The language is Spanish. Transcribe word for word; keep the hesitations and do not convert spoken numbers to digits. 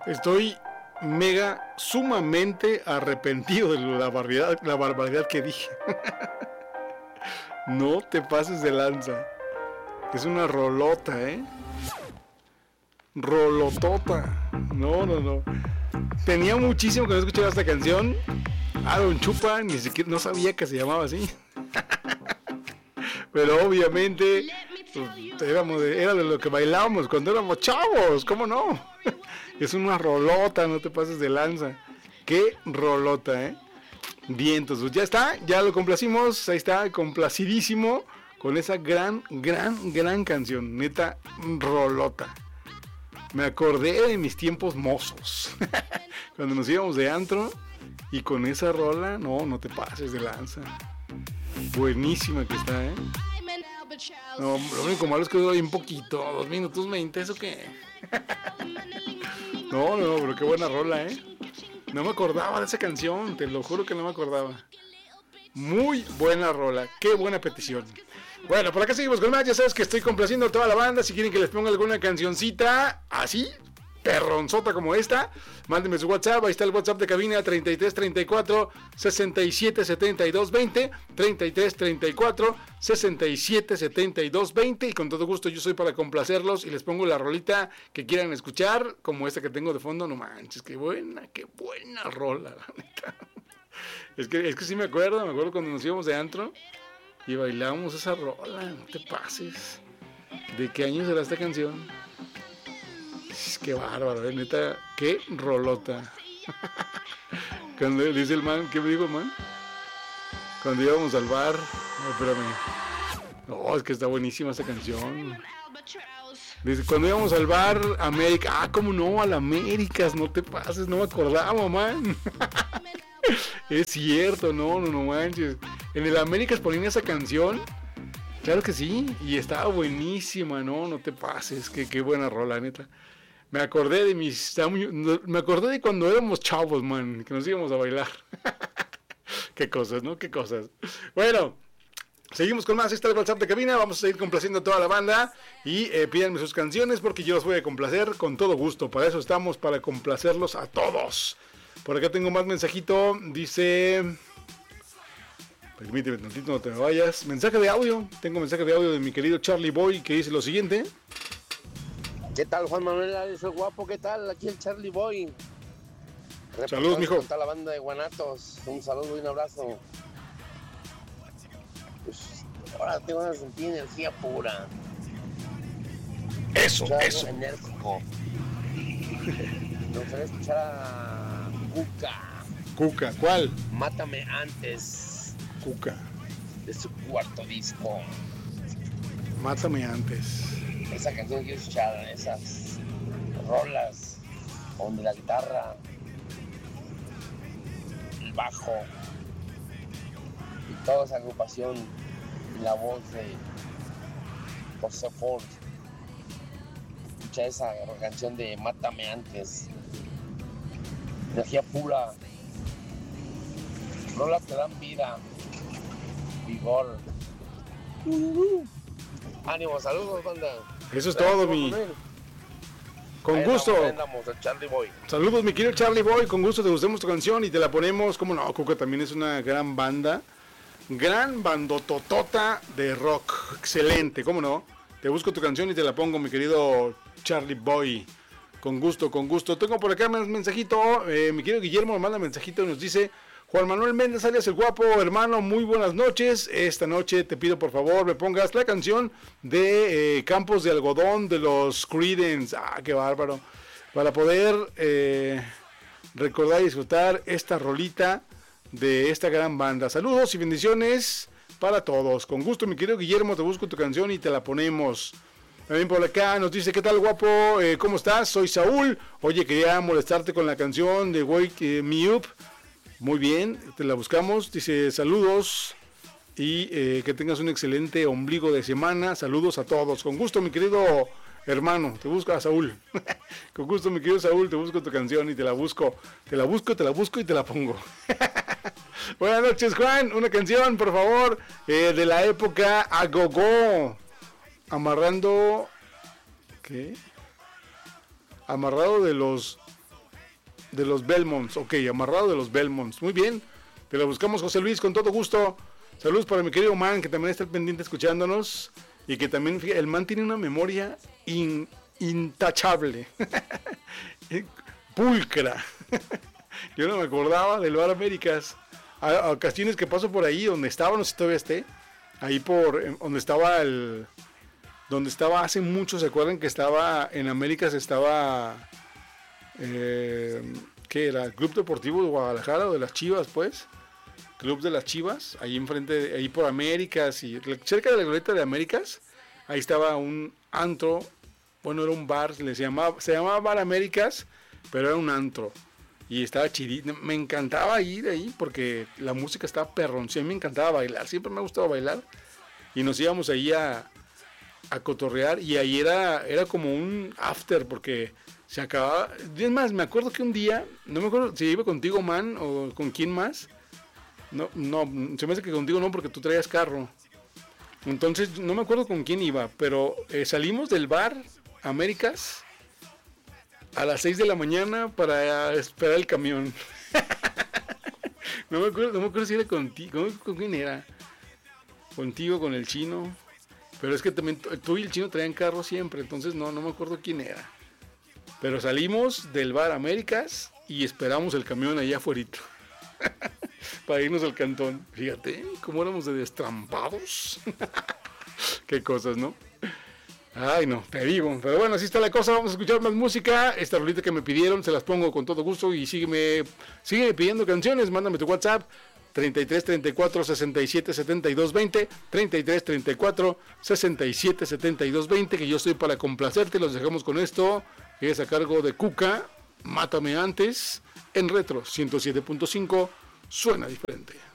Estoy mega, sumamente arrepentido de la barbaridad, la barbaridad que dije. No te pases de lanza. Es una rolota, ¿eh? Rolotota. No, no, no. Tenía muchísimo que no escuchaba esta canción. Ah, Don Chupa, ni siquiera, no sabía que se llamaba así. Pero obviamente pues, éramos de, era de lo que bailábamos cuando éramos chavos, ¿cómo no? Es una rolota, no te pases de lanza. Qué rolota, ¿eh? Vientos, pues ya está, ya lo complacimos, ahí está, complacidísimo con esa gran, gran, gran canción, neta, rolota. Me acordé de mis tiempos mozos, cuando nos íbamos de antro y con esa rola, no, no te pases de lanza. Buenísima que está, ¿eh? No, lo único malo es que doy un poquito, dos minutos veinte, ¿eso qué? No, no, pero qué buena rola, ¿eh? No me acordaba de esa canción, te lo juro que no me acordaba. Muy buena rola, qué buena petición. Bueno, por acá seguimos con más, ya sabes que estoy complaciendo a toda la banda. Si quieren que les ponga alguna cancioncita así, perronzota como esta, mándenme su WhatsApp, ahí está el WhatsApp de cabina treinta y tres treinta y cuatro sesenta y siete setenta y dos veinte, treinta y tres treinta y cuatro sesenta y siete setenta y dos veinte, y con todo gusto yo soy para complacerlos y les pongo la rolita que quieran escuchar, como esta que tengo de fondo. No manches, qué buena, qué buena rola, la neta. Es que, es que sí me acuerdo, me acuerdo cuando nos íbamos de antro y bailábamos esa rola, no te pases. ¿De qué año será esta canción? Qué bárbaro, ¿eh? Neta, qué rolota. Cuando dice el man, ¿qué me dijo el man? Cuando íbamos al bar, no, espérame. No, es que está buenísima esta canción. Dice, cuando íbamos al bar, América, ah, cómo no, al Américas, no te pases, no me acordaba, man. Es cierto, no, no, no manches. En el Américas ponían esa canción. Claro que sí, y estaba buenísima, no, no te pases, qué, qué buena rola, neta. Me acordé de mis, me acordé de cuando éramos chavos, man, que nos íbamos a bailar. Qué cosas, ¿no? Qué cosas. Bueno, seguimos con más. Está el WhatsApp de cabina, vamos a seguir complaciendo a toda la banda y eh, pídanme sus canciones porque yo los voy a complacer con todo gusto. Para eso estamos, para complacerlos a todos. Por acá tengo más mensajito, dice... Permíteme tantito, no te me vayas. Mensaje de audio. Tengo mensaje de audio de mi querido Charlie Boy que dice lo siguiente. ¿Qué tal, Juan Manuel? Soy guapo, ¿qué tal? Aquí el Charlie Boy. Saludos, mijo. Con toda la banda de Guanatos. Un saludo y un abrazo. Pues, ahora tengo que sentir energía pura. Eso, escuchar eso. Algo enérgico. Me gustaría escuchar a Cuca. Cuca, ¿cuál? Mátame antes. Cuca. De su cuarto disco. Mátame antes. Esa canción quiero escuchar, esas rolas donde la guitarra, el bajo y toda esa agrupación y la voz de José Ford. Escucha esa canción de Mátame antes. Energía pura. Rolas que dan vida. Vigor. Uh-huh. Ánimo, saludos, banda. Eso es todo, mi. Con ahí gusto. Andamos, el Charlie Boy. Saludos, mi querido Charlie Boy. Con gusto te gustemos tu canción y te la ponemos. Como no, Cuca también es una gran banda. Gran bandototota de rock. Excelente, cómo no. Te busco tu canción y te la pongo, mi querido Charlie Boy. Con gusto, con gusto. Tengo por acá un mensajito. Eh, mi querido Guillermo me manda un mensajito y nos dice: Juan Manuel Méndez, alias el guapo, hermano, muy buenas noches. Esta noche te pido por favor me pongas la canción de eh, Campos de Algodón de los Creedence. Ah, qué bárbaro. Para poder eh, recordar y disfrutar esta rolita de esta gran banda. Saludos y bendiciones para todos. Con gusto, mi querido Guillermo, te busco tu canción y te la ponemos. También por acá nos dice: ¿qué tal, guapo? Eh, ¿Cómo estás? Soy Saúl. Oye, quería molestarte con la canción de Wake Me Up. Muy bien, te la buscamos. Dice: saludos y eh, que tengas un excelente ombligo de semana. Saludos a todos. Con gusto, mi querido hermano, te busco a Saúl. Con gusto, mi querido Saúl, te busco tu canción y te la busco. Te la busco, te la busco y te la pongo. Buenas noches, Juan. Una canción, por favor, eh, de la época a gogo. Amarrando... ¿Qué? Amarrado de los de los Belmonts. Ok, amarrado de los Belmonts. Muy bien. Te lo buscamos, José Luis, con todo gusto. Saludos para mi querido Man, que también está pendiente escuchándonos. Y que también, el Man tiene una memoria in, intachable. Pulcra. Yo no me acordaba del Bar Américas. A, a ocasiones que paso por ahí, donde estaba, no sé si todavía esté. Ahí por, donde estaba el... Donde estaba hace mucho, ¿se acuerdan que estaba en Américas? Estaba... Eh, ¿Qué era? ¿El Club Deportivo de Guadalajara o de las Chivas, pues? Club de las Chivas, ahí enfrente, ahí por Américas, y cerca de la glorieta de Américas, ahí estaba un antro, bueno, era un bar, se, llamaba, se llamaba Bar Américas, pero era un antro, y estaba chidito, me encantaba ir ahí, porque la música estaba perrón, sí, a mí me encantaba bailar, siempre me ha gustado bailar, y nos íbamos ahí a, a cotorrear, y ahí era, era como un after, porque se acababa, es más, me acuerdo que un día, no me acuerdo si iba contigo, Man, o con quién más. No, no, se me hace que contigo no, porque tú traías carro. Entonces, no me acuerdo con quién iba, pero eh, salimos del bar Américas a las seis de la mañana para esperar el camión. no me acuerdo, no me acuerdo si era contigo, ¿con quién era? Contigo, con el chino. Pero es que también tú y el chino traían carro siempre, entonces no, no me acuerdo quién era. Pero salimos del bar Américas y esperamos el camión allá afuera. Para irnos al cantón. Fíjate cómo éramos de destrampados. Qué cosas, ¿no? Ay, no, te digo. Pero bueno, así está la cosa. Vamos a escuchar más música. Esta rolita que me pidieron, se las pongo con todo gusto. Y sígueme, sígueme pidiendo canciones. Mándame tu WhatsApp. treinta y tres, treinta y cuatro, sesenta y siete, setenta y dos, veinte. treinta y tres, treinta y cuatro, sesenta y siete, setenta y dos, veinte. Que yo estoy para complacerte. Los dejamos con esto. Que es a cargo de Cuca. Mátame antes. En Retro ciento siete punto cinco. Suena diferente.